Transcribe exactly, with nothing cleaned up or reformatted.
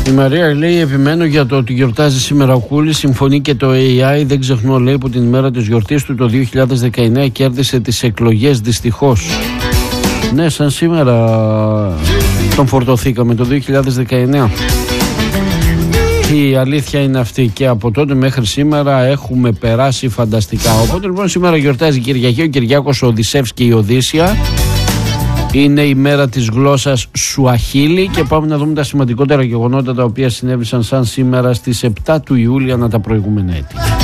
Η Μαρία λέει: επιμένω για το ότι γιορτάζει σήμερα ο Κούλης. Συμφωνεί και το έι άι. Δεν ξεχνώ, λέει, που την ημέρα της γιορτής του το δύο χιλιάδες δεκαεννέα κέρδισε τις εκλογές, δυστυχώς. Ναι, σαν σήμερα τον φορτωθήκαμε το δύο χιλιάδες δεκαεννέα. Η αλήθεια είναι αυτή, και από τότε μέχρι σήμερα έχουμε περάσει φανταστικά. Οπότε λοιπόν σήμερα γιορτάζει η Κυριακή, ο Κυριάκος, ο Οδυσσεύς και η Οδύσσια. Είναι η μέρα της γλώσσας Σουαχίλι και πάμε να δούμε τα σημαντικότερα γεγονότα τα οποία συνέβησαν σαν σήμερα στις επτά του Ιούλη ανά τα προηγούμενα έτη.